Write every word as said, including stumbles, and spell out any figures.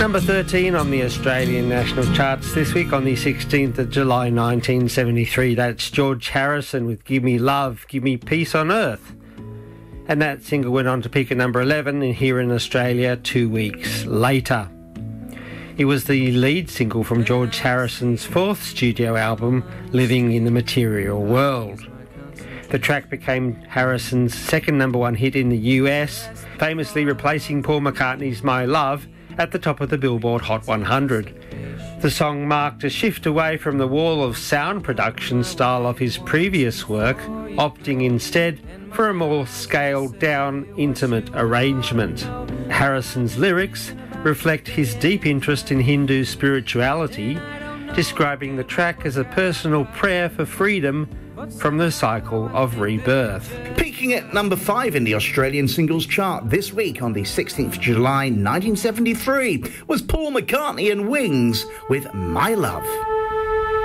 Number thirteen on the Australian national charts this week on the sixteenth of July nineteen seventy-three. That's George Harrison with Give Me Love, Give Me Peace on Earth. And that single went on to peak at number eleven and here in Australia two weeks later. It was the lead single from George Harrison's fourth studio album, Living in the Material World. The track became Harrison's second number one hit in the U S, famously replacing Paul McCartney's My Love at the top of the Billboard Hot one hundred. The song marked a shift away from the wall of sound production style of his previous work, opting instead for a more scaled-down, intimate arrangement. Harrison's lyrics reflect his deep interest in Hindu spirituality, describing the track as a personal prayer for freedom from the cycle of rebirth. Peaking at number five in the Australian singles chart this week on the sixteenth of July nineteen seventy-three was Paul McCartney and Wings with My Love.